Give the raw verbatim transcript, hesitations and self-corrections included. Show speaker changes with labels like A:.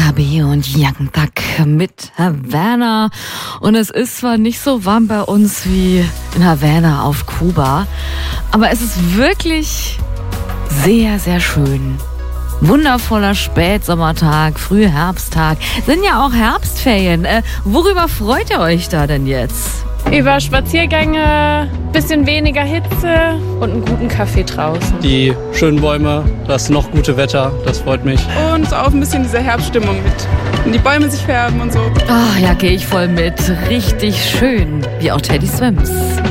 A: K B und Young Thug mit Havana. Und es ist zwar nicht so warm bei uns wie in Havana auf Kuba, aber es ist wirklich sehr, sehr schön. Wundervoller Spätsommertag, Frühherbsttag. Sind ja auch Herbstferien. Äh, worüber freut ihr euch da denn jetzt?
B: Über Spaziergänge, bisschen weniger Hitze und einen guten Kaffee draußen.
C: Die schönen Bäume, das noch gute Wetter, das freut mich.
D: Und auch ein bisschen diese Herbststimmung mit. Wenn die Bäume sich färben und so.
A: Ah, ja, gehe ich voll mit. Richtig schön. Wie auch Teddy Swims.